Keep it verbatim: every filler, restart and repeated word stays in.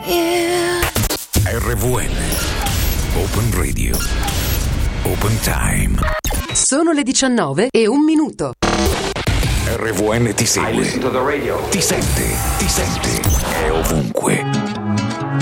Yeah. R V N Open Radio. Open Time. Sono le diciannove e un minuto. R V N ti segue. Ti sente, ti sente. È ovunque.